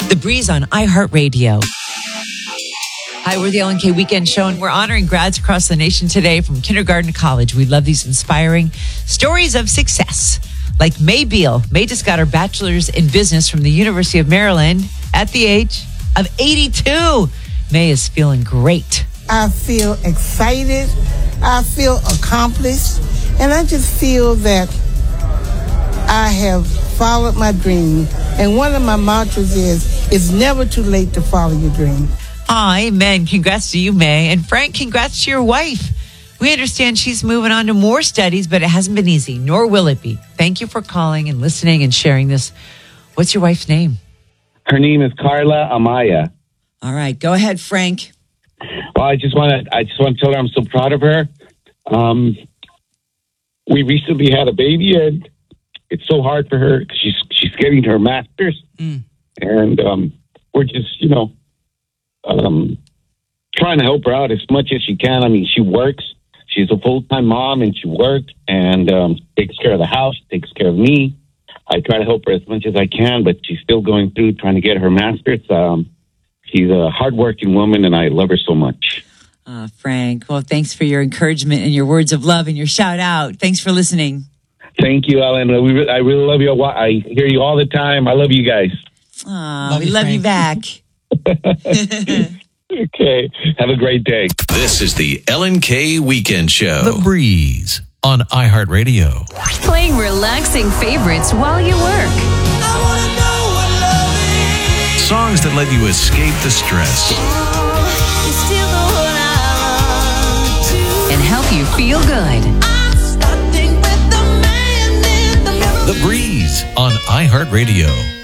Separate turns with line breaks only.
The Breeze on iHeartRadio. Hi, we're the LNK Weekend Show, and we're honoring grads across the nation today from kindergarten to college. We love these inspiring stories of success. Like May Beal. May just got her bachelor's in business from the University of Maryland at the age of 82. May is feeling great.
I feel excited. I feel accomplished. And I just feel that I have followed my dream. And one of my mantras is, it's never too late to follow your dream.
Amen. Congrats to you, May. And Frank, congrats to your wife. We understand she's moving on to more studies, but it hasn't been easy, nor will it be. Thank you for calling and listening and sharing this. What's your wife's name?
Her name is Carla Amaya.
All right. Go ahead, Frank.
Well, I just want to tell her I'm so proud of her. We recently had a baby, and it's so hard for her because she's getting her master's. And we're just, trying to help her out as much as she can. I mean, she works. She's a full-time mom, and she works and takes care of the house, takes care of me. I try to help her as much as I can, but she's still going through trying to get her master's. She's a hardworking woman, and I love her so much.
Frank, well, thanks for your encouragement and your words of love and your shout-out. Thanks for listening.
Thank you, Ellen. I really love you. I hear you all the time. I love you guys.
We love you back.
Okay. Have a great day.
This is the LNK Weekend Show.
The Breeze on iHeartRadio.
Playing relaxing favorites while you work.
I wanna know what love is.
Songs that let you escape the stress
You still know what I want to.
And help you feel good.
I'm starting with the man in the mirror.
The Breeze on iHeartRadio.